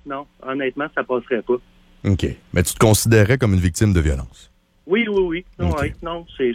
non. Honnêtement, ça passerait pas. OK. Mais tu te considérais comme une victime de violence? Oui. Non, OK. ouais, non, c'est...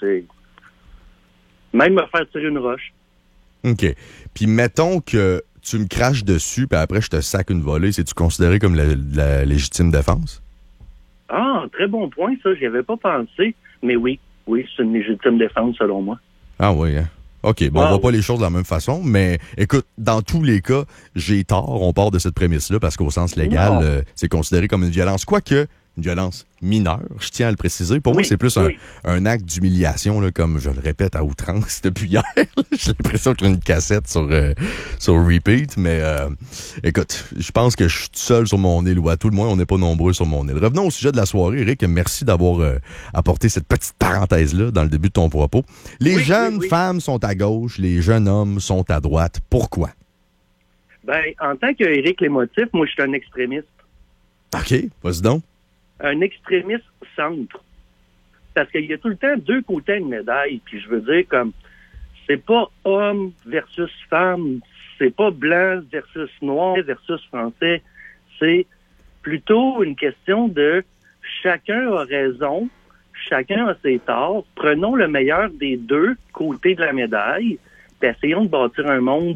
Même me faire tirer une roche. OK. Puis mettons que tu me craches dessus, puis après je te sac une volée, c'est-tu considéré comme la légitime défense? Ah, très bon point, ça. J'y avais pas pensé. Mais oui, c'est une légitime défense, selon moi. Ah oui, hein? OK, bon, on voit pas les choses de la même façon, mais écoute, dans tous les cas, j'ai tort, on part de cette prémisse-là, parce qu'au sens légal, c'est considéré comme une violence. Quoique, une violence mineure, je tiens à le préciser. Pour moi, c'est plus un acte d'humiliation, là, comme je le répète à outrance depuis hier. J'ai l'impression que j'ai une cassette sur repeat, mais écoute, je pense que je suis tout seul sur mon île, ou à tout le moins, on n'est pas nombreux sur mon île. Revenons au sujet de la soirée, Éric. Merci d'avoir apporté cette petite parenthèse-là dans le début de ton propos. Les jeunes femmes sont à gauche, les jeunes hommes sont à droite. Pourquoi? Ben, en tant qu'Éric l'émotif, moi, je suis un extrémiste. OK, vas-y donc. Un extrémiste centre. Parce qu'il y a tout le temps deux côtés de médaille. Puis je veux dire, comme, c'est pas homme versus femme, c'est pas blanc versus noir versus français. C'est plutôt une question de chacun a raison, chacun a ses torts. Prenons le meilleur des deux côtés de la médaille, puis essayons de bâtir un monde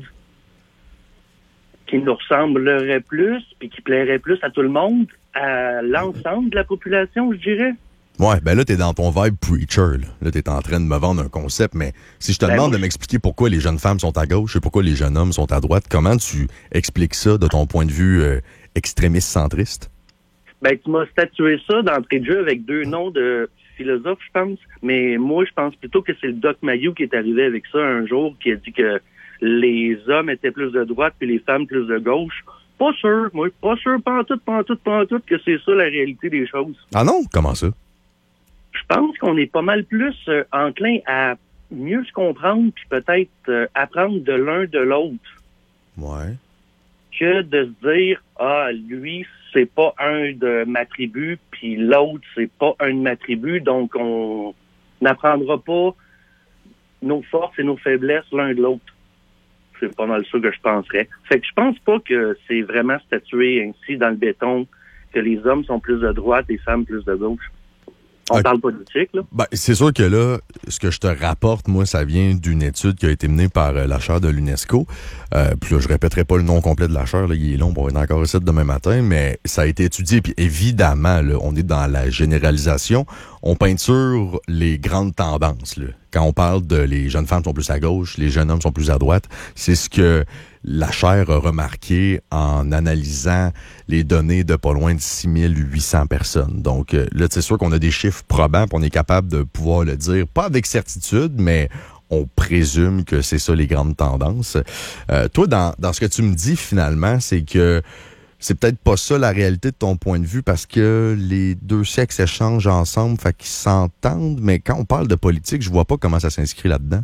qui nous ressemblerait plus, puis qui plairait plus à tout le monde, à l'ensemble de la population, je dirais. Ouais, ben là, t'es dans ton vibe preacher. Là, t'es en train de me vendre un concept, mais si je te demande de m'expliquer pourquoi les jeunes femmes sont à gauche et pourquoi les jeunes hommes sont à droite, comment tu expliques ça de ton point de vue extrémiste centriste? Ben, tu m'as statué ça d'entrée de jeu avec deux noms de philosophes, je pense. Mais moi, je pense plutôt que c'est le Doc Mayou qui est arrivé avec ça un jour, qui a dit que les hommes étaient plus de droite puis les femmes plus de gauche. Pas sûr, moi. Pas sûr, pas en tout, que c'est ça la réalité des choses. Ah non? Comment ça? Je pense qu'on est pas mal plus enclin à mieux se comprendre puis peut-être apprendre de l'un de l'autre. Ouais. Que de se dire, ah, lui, c'est pas un de ma tribu, puis l'autre, c'est pas un de ma tribu, donc on n'apprendra pas nos forces et nos faiblesses l'un de l'autre. C'est pas mal ça que je penserais. Fait que je pense pas que c'est vraiment statué ainsi dans le béton que les hommes sont plus de droite et les femmes plus de gauche. On parle politique, là. Ben, c'est sûr que là, ce que je te rapporte, moi, ça vient d'une étude qui a été menée par la chaire de l'UNESCO. Puis là, je répéterai pas le nom complet de la chaire, là, il est long, on va être encore ici demain matin, mais ça a été étudié. Puis évidemment, là, on est dans la généralisation. On peinture les grandes tendances, là. Quand on parle de les jeunes femmes sont plus à gauche, les jeunes hommes sont plus à droite, c'est ce que la chaire a remarqué en analysant les données de pas loin de 6800 personnes. Donc là, c'est sûr qu'on a des chiffres probants, puis on est capable de pouvoir le dire, pas avec certitude, mais on présume que c'est ça les grandes tendances. Toi, dans ce que tu me dis finalement, c'est que c'est peut-être pas ça la réalité de ton point de vue parce que les deux sexes échangent ensemble, fait qu'ils s'entendent, mais quand on parle de politique, je vois pas comment ça s'inscrit là-dedans.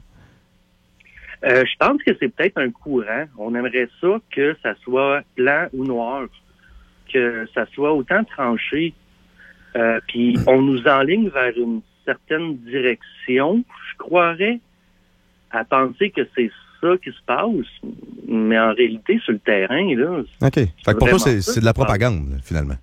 Je pense que c'est peut-être un courant. On aimerait ça que ça soit blanc ou noir, que ça soit autant tranché. Puis on nous enligne vers une certaine direction, je croirais, à penser que c'est ça qui se passe, mais en réalité, sur le terrain, là... OK. Fait que pour toi, c'est de la propagande, là, finalement.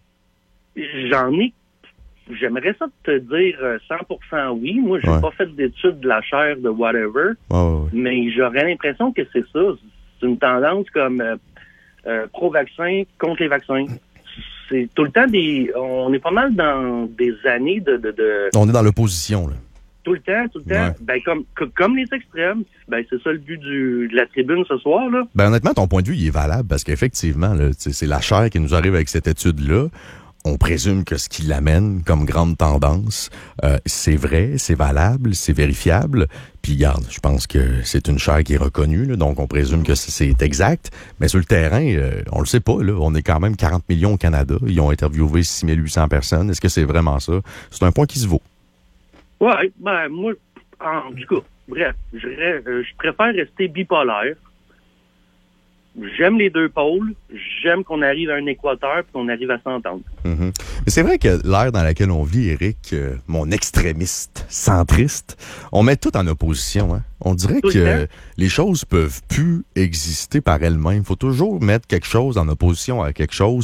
J'aimerais ça te dire 100% oui. Moi, j'ai pas fait d'études de la chaire de whatever, mais j'aurais l'impression que c'est ça. C'est une tendance comme pro-vaccin contre les vaccins. C'est tout le temps on est pas mal dans des années de... On est dans l'opposition, là. Tout le temps. Ouais. Ben, comme les extrêmes. Ben, c'est ça le but de la tribune ce soir, là. Ben, honnêtement, ton point de vue, il est valable parce qu'effectivement, là, c'est la chaire qui nous arrive avec cette étude-là. On présume que ce qui l'amène comme grande tendance, c'est vrai, c'est valable, c'est vérifiable. Puis, regarde, je pense que c'est une chaire qui est reconnue, là, donc on présume que c'est exact. Mais sur le terrain, on le sait pas, là. On est quand même 40 millions au Canada. Ils ont interviewé 6800 personnes. Est-ce que c'est vraiment ça? C'est un point qui se vaut. Ouais, ben, moi, en tout cas, bref, je préfère rester bipolaire. J'aime les deux pôles. J'aime qu'on arrive à un équateur et qu'on arrive à s'entendre. Mm-hmm. Mais c'est vrai que l'ère dans laquelle on vit, Éric, mon extrémiste centriste, on met tout en opposition. Hein? On dirait que les choses peuvent plus exister par elles-mêmes. Il faut toujours mettre quelque chose en opposition à quelque chose